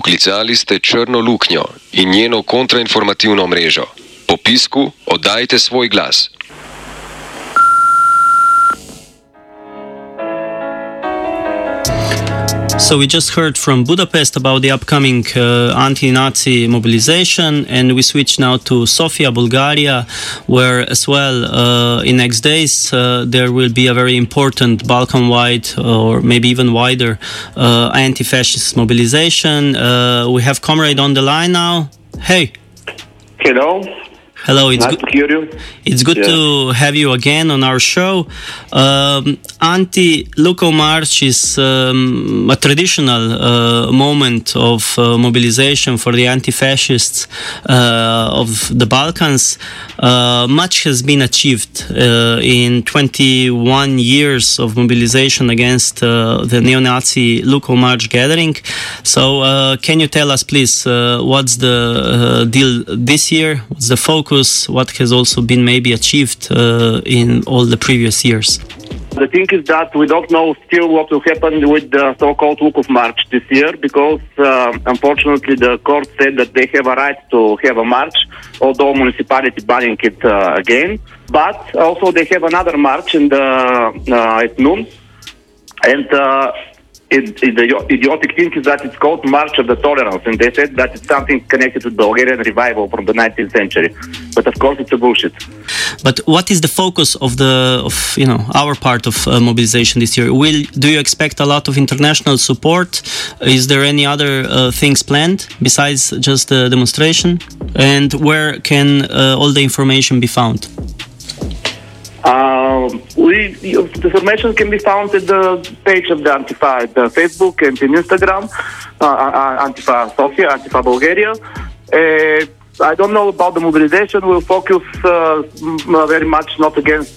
Poklicali ste Črno luknjo in njeno kontrainformativno mrežo. Po pisku oddajte svoj glas. So we just heard from Budapest about the upcoming anti-Nazi mobilization, and we switch now to Sofia, Bulgaria, where as well in next days there will be a very important Balkan-wide or maybe even wider anti-fascist mobilization. We have Comrade on the line now. Hey. Hello. Hello, it's nice to hear you. It's good to have you again on our show. Anti-Lukow March is a traditional moment of mobilization for the anti-fascists of the Balkans. Much has been achieved in 21 years of mobilization against the neo-Nazi Lukow March gathering. So can you tell us, please, what's the deal this year? What's the focus? What has also been maybe achieved in all the previous years? The thing is that we don't know still what will happen with the so-called Lukow March this year because unfortunately the court said that they have a right to have a march, although municipality banning it again. But also they have another march at noon, and the idiotic thing is that it's called March of the Tolerance, and they said that it's something connected to Bulgarian revival from the 19th century. But of course, it's a bullshit. But what is the focus of our part of mobilization this year? Do you expect a lot of international support? Is there any other things planned besides just the demonstration? And where can all the information be found? The information can be found at the page of the Antifa, the Facebook and in Instagram, Antifa Sofia, Antifa Bulgaria. I don't know about the mobilization. We'll focus very much not against